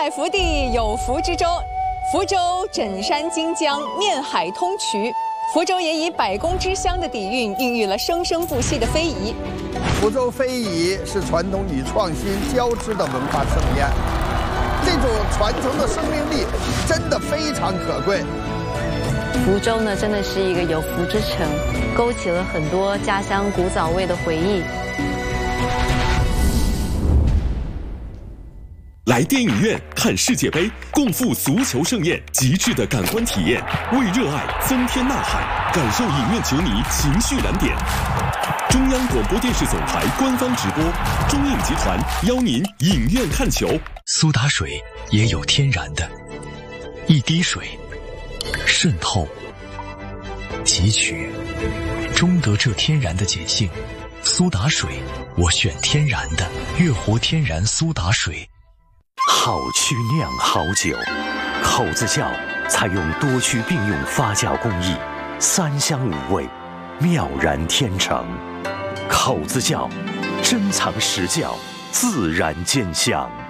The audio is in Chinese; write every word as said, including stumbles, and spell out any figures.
在福地有福之州，福州枕山经江，面海通衢。福州也以百工之乡的底蕴，孕育了生生不息的非遗。 福州非遗是传统与创新交织的文化盛宴，这种传承的生命力真的非常可贵。 福州呢，真的是一个有福之城，勾起了很多家乡古早味的回忆。 来电影院看世界杯，共赴足球盛宴，极致的感官体验，为热爱增添呐喊，感受影院球迷情绪燃点。中央广播电视总台官方直播，中影集团邀您影院看球。 苏打水也有天然的，一滴水渗透汲取，终得这天然的碱性。苏打水，我选天然的，月活天然苏打水。 好曲酿好酒，口子窖采用多区并用发酵工艺，三香五味，妙然天成。口子窖珍藏实窖，自然见香。